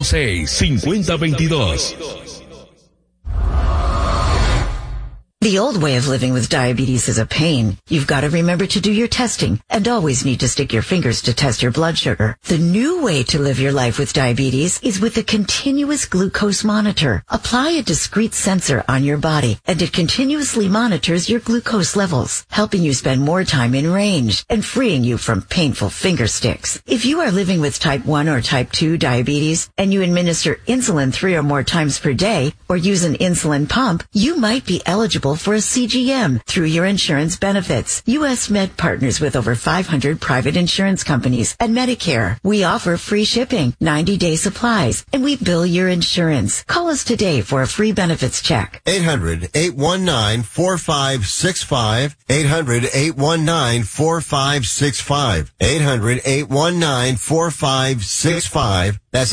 809-506-5022. The old way of living with diabetes is a pain. You've got to remember to do your testing and always need to stick your fingers to test your blood sugar. The new way to live your life with diabetes is with a continuous glucose monitor. Apply a discrete sensor on your body and it continuously monitors your glucose levels, helping you spend more time in range and freeing you from painful finger sticks. If you are living with type 1 or type 2 diabetes and you administer insulin 3 or more times per day or use an insulin pump, you might be eligible for a CGM through your insurance benefits. U.S. Med partners with over 500 private insurance companies and Medicare. We offer free shipping, 90-day supplies, and we bill your insurance. Call us today for a free benefits check. 800-819-4565. 800-819-4565. 800-819-4565. That's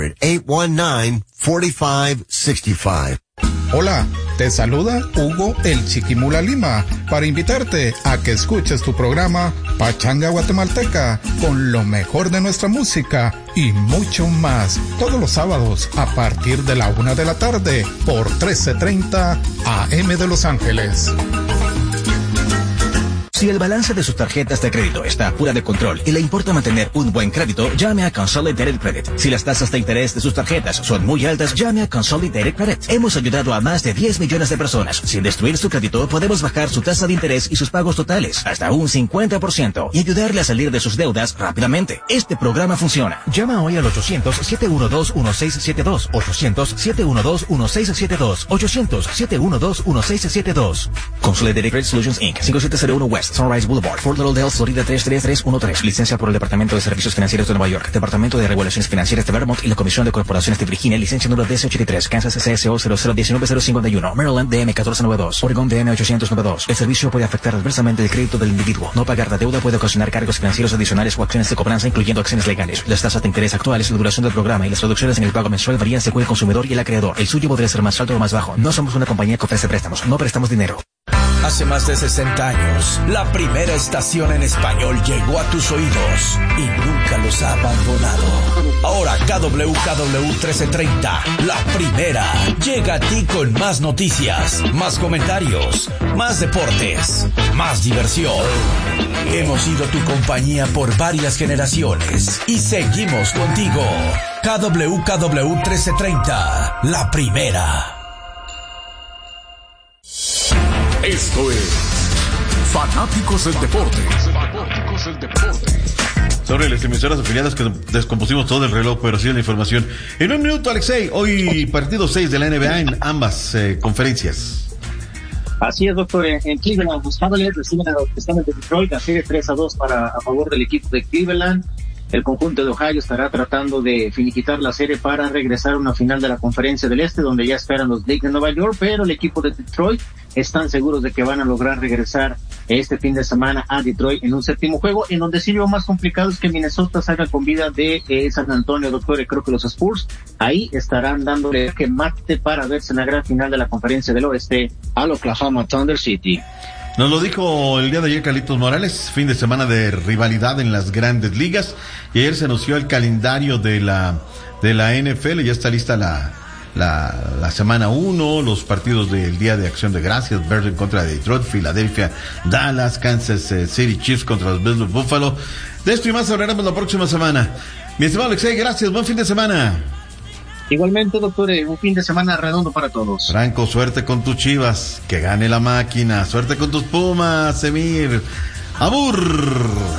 800-819-4565. Hola, te saluda Hugo el Chiquimula Lima para invitarte a que escuches tu programa Pachanga Guatemalteca con lo mejor de nuestra música y mucho más todos los sábados a partir de la 1 de la tarde por 1330 AM de Los Ángeles. Si el balance de sus tarjetas de crédito está fuera de control y le importa mantener un buen crédito, llame a Consolidated Credit. Si las tasas de interés de sus tarjetas son muy altas, llame a Consolidated Credit. Hemos ayudado a más de 10 millones de personas. Sin destruir su crédito, podemos bajar su tasa de interés y sus pagos totales hasta un 50% y ayudarle a salir de sus deudas rápidamente. Este programa funciona. Llama hoy al 800-712-1672. 800-712-1672. 800-712-1672. Consolidated Credit Solutions Inc. 5701 West Sunrise Boulevard, Fort Lauderdale, Florida 33313. Licencia por el Departamento de Servicios Financieros de Nueva York, Departamento de Regulaciones Financieras de Vermont y la Comisión de Corporaciones de Virginia. Licencia número DC83, Kansas CSO 0019051, Maryland DM 1492, Oregon DM 892. El servicio puede afectar adversamente el crédito del individuo. No pagar la deuda puede ocasionar cargos financieros adicionales o acciones de cobranza, incluyendo acciones legales. Las tasas de interés actuales, la duración del programa y las reducciones en el pago mensual varían según el consumidor y el acreedor. El suyo podría ser más alto o más bajo. No somos una compañía que ofrece préstamos. No prestamos dinero. Hace más de 60 años, la primera estación en español llegó a tus oídos y nunca los ha abandonado. Ahora KWKW 1330, la primera, llega a ti con más noticias, más comentarios, más deportes, más diversión. Hemos sido tu compañía por varias generaciones y seguimos contigo. KWKW 1330, la primera. Esto es Fanáticos del Deporte. Sobre las emisoras afiliadas que descompusimos todo el reloj, pero sí la información. En un minuto, Alexei, hoy partido 6 de la NBA en ambas conferencias. Así es, doctor. En Cleveland, los Cavaliers reciben a los Pistons de Detroit, la serie 3-2 a favor del equipo de Cleveland. El conjunto de Ohio estará tratando de finiquitar la serie para regresar a una final de la Conferencia del Este, donde ya esperan los Knicks de Nueva York, pero el equipo de Detroit están seguros de que van a lograr regresar este fin de semana a Detroit en un séptimo juego, en donde sí lo más complicado es que Minnesota salga con vida de San Antonio, doctor. Creo que los Spurs ahí estarán dándole que mate para verse en la gran final de la Conferencia del Oeste al Oklahoma Thunder City. Nos lo dijo el día de ayer Carlitos Morales, fin de semana de rivalidad en las grandes ligas, y ayer se anunció el calendario de la NFL, ya está lista la semana 1, los partidos del Día de Acción de Gracias, Bears en contra de Detroit, Filadelfia, Dallas, Kansas City Chiefs contra los Bills de Buffalo. De esto y más hablaremos la próxima semana. Mi estimado Alexei, gracias, buen fin de semana. Igualmente, doctor, un fin de semana redondo para todos. Franco, suerte con tus Chivas, que gane la máquina, suerte con tus Pumas, Emir. ¡Abur!